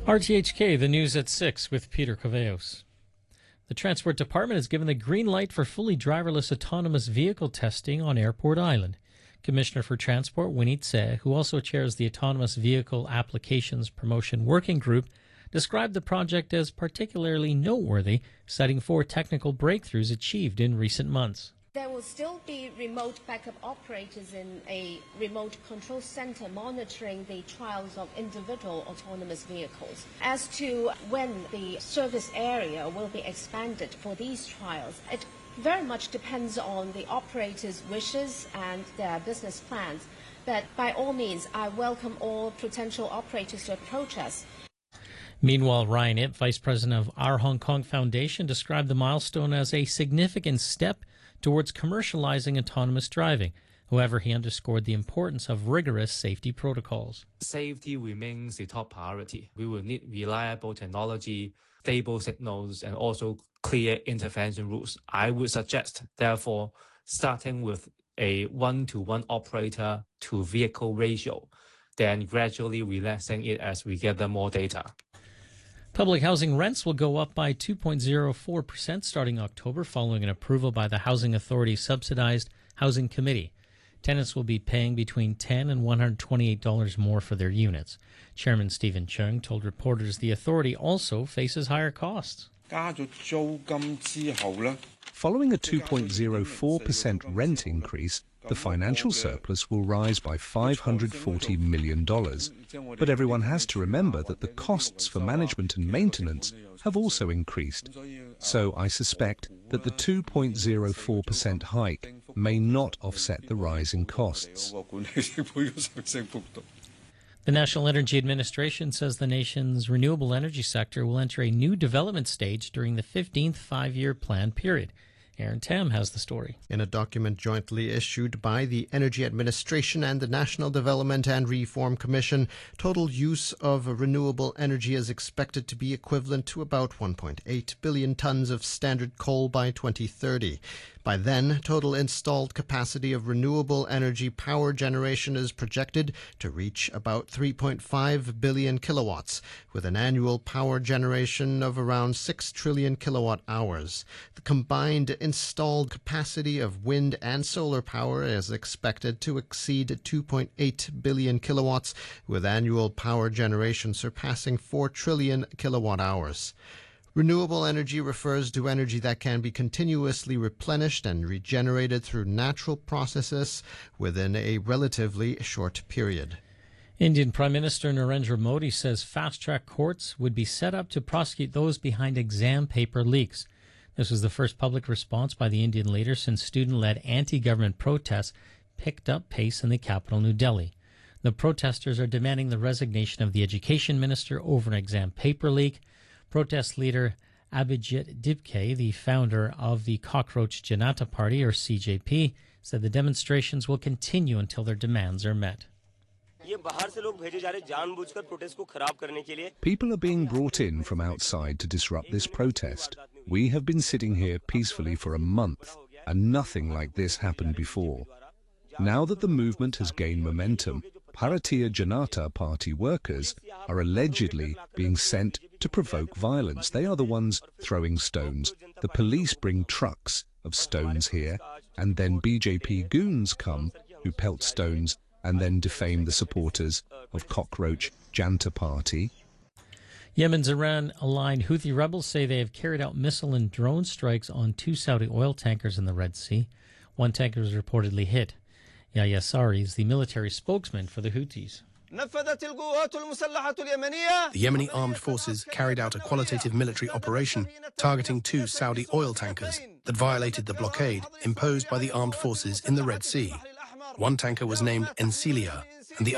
RTHK, the news at 6 with Peter Coveos. The Transport Department has given the green light for fully driverless autonomous vehicle testing on Airport Island. Commissioner for Transport Winnie Tse, who also chairs the Autonomous Vehicle Applications Promotion Working Group, described the project as particularly noteworthy, citing 4 technical breakthroughs achieved in recent months. There will still be remote backup operators in a remote control center monitoring the trials of individual autonomous vehicles. As to when the service area will be expanded for these trials, it very much depends on the operators' wishes and their business plans. But by all means, I welcome all potential operators to approach us. Meanwhile, Ryan Ip, Vice President of Our Hong Kong Foundation, described the milestone as a significant step towards commercializing autonomous driving. However, he underscored the importance of rigorous safety protocols. Safety remains the top priority. We will need reliable technology, stable signals, and also clear intervention rules. I would suggest, therefore, starting with a 1-to-1 operator to vehicle ratio, then gradually relaxing it as we gather more data. Public housing rents will go up by 2.04% starting October, following an approval by the Housing Authority's Subsidized Housing Committee. Tenants will be paying between $10 and $128 more for their units. Chairman Stephen Chung told reporters the authority also faces higher costs. Following a 2.04% rent increase, the financial surplus will rise by $540 million. But everyone has to remember that the costs for management and maintenance have also increased. So I suspect that the 2.04% hike may not offset the rise in costs. The National Energy Administration says the nation's renewable energy sector will enter a new development stage during the 15th five-year plan period. Aaron Tam has the story. In a document jointly issued by the Energy Administration and the National Development and Reform Commission, total use of renewable energy is expected to be equivalent to about 1.8 billion tons of standard coal by 2030. By then, total installed capacity of renewable energy power generation is projected to reach about 3.5 billion kilowatts, with an annual power generation of around 6 trillion kilowatt hours. The combined installed capacity of wind and solar power is expected to exceed 2.8 billion kilowatts, with annual power generation surpassing 4 trillion kilowatt hours. Renewable energy refers to energy that can be continuously replenished and regenerated through natural processes within a relatively short period. Indian Prime Minister Narendra Modi says fast-track courts would be set up to prosecute those behind exam paper leaks. This was the first public response by the Indian leader since student-led anti-government protests picked up pace in the capital, New Delhi. The protesters are demanding the resignation of the education minister over an exam paper leak. Protest leader Abhijit Dibke, the founder of the Cockroach Janata Party, or CJP, said the demonstrations will continue until their demands are met. People are being brought in from outside to disrupt this protest. We have been sitting here peacefully for a month, and nothing like this happened before. Now that the movement has gained momentum, Bharatiya Janata Party workers are allegedly being sent to provoke violence. They are the ones throwing stones. The police bring trucks of stones here, and then BJP goons come who pelt stones and then defame the supporters of Cockroach Janata Party. Yemen's Iran-aligned Houthi rebels say they have carried out missile and drone strikes on 2 Saudi oil tankers in the Red Sea. One tanker was reportedly hit. Yahya Sari is the military spokesman for the Houthis. The Yemeni armed forces carried out a qualitative military operation targeting 2 Saudi oil tankers that violated the blockade imposed by the armed forces in the Red Sea. One tanker was named Encilia